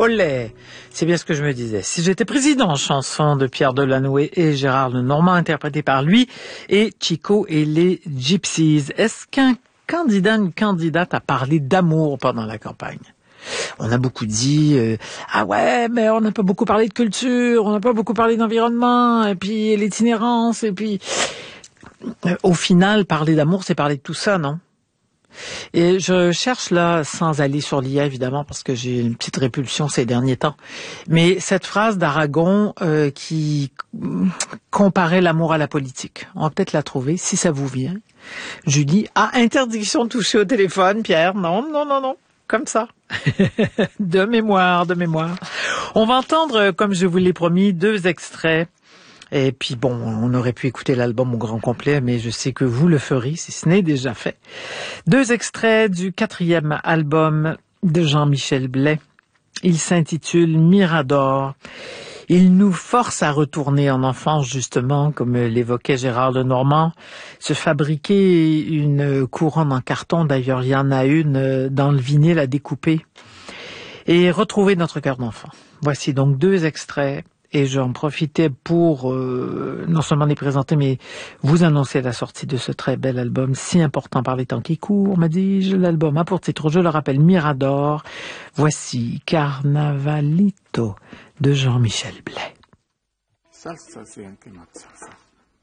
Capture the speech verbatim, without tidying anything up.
Olé! C'est bien ce que je me disais. Si j'étais président, chanson de Pierre Delanoë et Gérard Lenormand, interprétée par lui, et Chico et les Gypsies. Est-ce qu'un candidat, une candidate a parlé d'amour pendant la campagne? On a beaucoup dit euh, ah ouais, mais on n'a pas beaucoup parlé de culture, on n'a pas beaucoup parlé d'environnement, et puis l'itinérance, et puis euh, au final, parler d'amour, c'est parler de tout ça, non? Et je cherche là, sans aller sur l'I A évidemment, parce que j'ai une petite répulsion ces derniers temps, mais cette phrase d'Aragon euh, qui comparait l'amour à la politique. On va peut-être la trouver, si ça vous vient. Julie, ah, interdiction de toucher au téléphone, Pierre. Non, non, non, non. Comme ça. de mémoire, de mémoire. On va entendre, comme je vous l'ai promis, deux extraits. Et puis bon, on aurait pu écouter l'album au grand complet, mais je sais que vous le ferez, si ce n'est déjà fait. Deux extraits du quatrième album de Jean-Michel Blais. Il s'intitule Mirador. Il nous force à retourner en enfance, justement, comme l'évoquait Gérard Lenormand, se fabriquer une couronne en carton, d'ailleurs il y en a une dans le vinyle à découper, et retrouver notre cœur d'enfant. Voici donc deux extraits, et j'en profitais pour euh, non seulement les présenter, mais vous annoncer la sortie de ce très bel album, si important par les temps qui courent, m'a dit-je. L'album a pour titre, je le rappelle, Mirador. Voici Carnavalito de Jean-Michel Blais. Salsa, sì, anche una salsa.